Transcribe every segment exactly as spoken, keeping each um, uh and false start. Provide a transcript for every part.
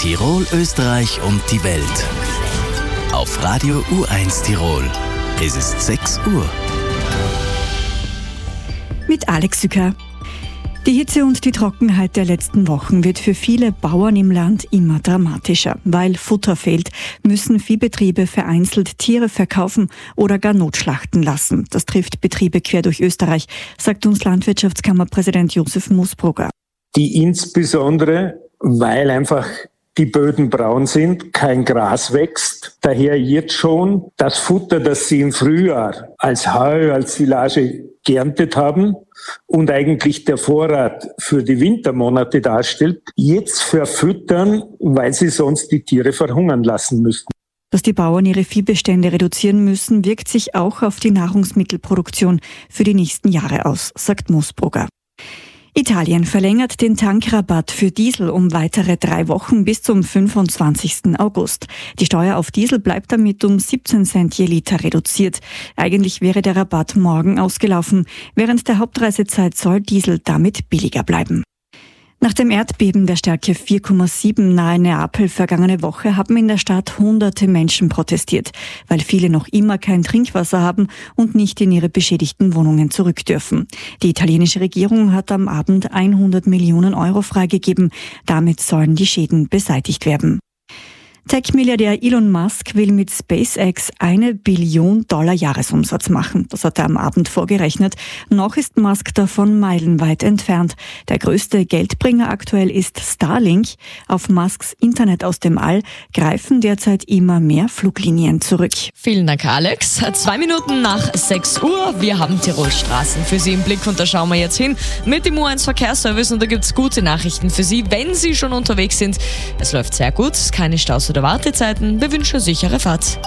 Tirol, Österreich und die Welt. Auf Radio U eins Tirol. Es ist sechs Uhr. Mit Alex Sücker. Die Hitze und die Trockenheit der letzten Wochen wird für viele Bauern im Land immer dramatischer. Weil Futter fehlt, müssen Viehbetriebe vereinzelt Tiere verkaufen oder gar notschlachten lassen. Das trifft Betriebe quer durch Österreich, sagt uns Landwirtschaftskammerpräsident Josef Moosbrugger. Die insbesondere, weil einfach die Böden braun sind, kein Gras wächst. Daher jetzt schon das Futter, das sie im Frühjahr als Heu, als Silage geerntet haben und eigentlich der Vorrat für die Wintermonate darstellt, jetzt verfüttern, weil sie sonst die Tiere verhungern lassen müssten. Dass die Bauern ihre Viehbestände reduzieren müssen, wirkt sich auch auf die Nahrungsmittelproduktion für die nächsten Jahre aus, sagt Moosbrugger. Italien verlängert den Tankrabatt für Diesel um weitere drei Wochen bis zum fünfundzwanzigsten August. Die Steuer auf Diesel bleibt damit um siebzehn Cent je Liter reduziert. Eigentlich wäre der Rabatt morgen ausgelaufen. Während der Hauptreisezeit soll Diesel damit billiger bleiben. Nach dem Erdbeben der Stärke vier Komma sieben nahe Neapel vergangene Woche haben in der Stadt hunderte Menschen protestiert, weil viele noch immer kein Trinkwasser haben und nicht in ihre beschädigten Wohnungen zurück dürfen. Die italienische Regierung hat am Abend hundert Millionen Euro freigegeben. Damit sollen die Schäden beseitigt werden. Tech-Milliardär Elon Musk will mit SpaceX eine Billion Dollar Jahresumsatz machen. Das hat er am Abend vorgerechnet. Noch ist Musk davon meilenweit entfernt. Der größte Geldbringer aktuell ist Starlink. Auf Musks Internet aus dem All greifen derzeit immer mehr Fluglinien zurück. Vielen Dank, Alex. Zwei Minuten nach sechs Uhr. Wir haben Tirol Straßen für Sie im Blick und da schauen wir jetzt hin mit dem U eins Verkehrsservice und da gibt es gute Nachrichten für Sie, wenn Sie schon unterwegs sind. Es läuft sehr gut, keine Staus oder Wartezeiten. Wir wünschen sichere Fahrt.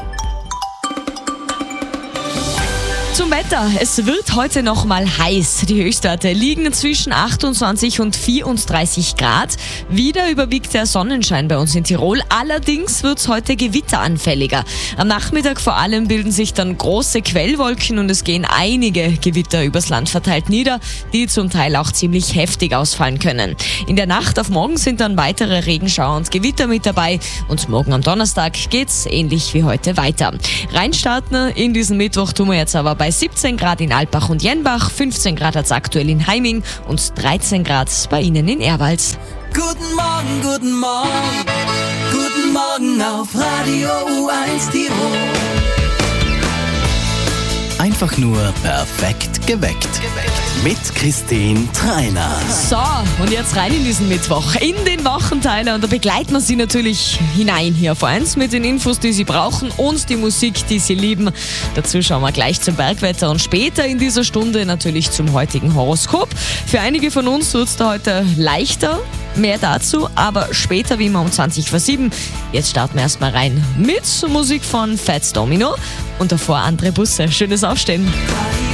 Zum Wetter. Es wird heute noch mal heiß. Die Höchstwerte liegen zwischen achtundzwanzig und vierunddreißig Grad. Wieder überwiegt der Sonnenschein bei uns in Tirol. Allerdings wird es heute gewitteranfälliger. Am Nachmittag vor allem bilden sich dann große Quellwolken und es gehen einige Gewitter übers Land verteilt nieder, die zum Teil auch ziemlich heftig ausfallen können. In der Nacht auf morgen sind dann weitere Regenschauer und Gewitter mit dabei und morgen am Donnerstag geht's ähnlich wie heute weiter. Reinstarten in diesen Mittwoch tun wir jetzt aber bei siebzehn Grad in Alpbach und Jenbach, fünfzehn Grad hat's aktuell in Heiming und dreizehn Grad bei Ihnen in Erwals. Guten Morgen, guten Morgen, guten Morgen auf Radio U eins Tirol. Einfach nur perfekt geweckt. Mit Christine Treiner. So, und jetzt rein in diesen Mittwoch, in den Wochenteiler. Und da begleiten wir Sie natürlich hinein hier auf eins mit den Infos, die Sie brauchen und die Musik, die Sie lieben. Dazu schauen wir gleich zum Bergwetter und später in dieser Stunde natürlich zum heutigen Horoskop. Für einige von uns wird es da heute leichter. Mehr dazu, aber später wie immer um zwanzig vor sieben. Jetzt starten wir erstmal rein mit Musik von Fats Domino und davor andere Busse. Schönes Aufstehen.